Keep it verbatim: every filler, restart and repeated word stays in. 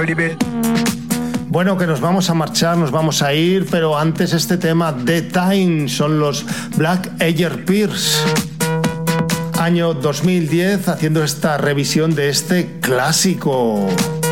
Bueno, que nos vamos a marchar, nos vamos a ir, pero antes este tema, The Time, son los Black Eyed Peas. Año dos mil diez, haciendo esta revisión de este clásico.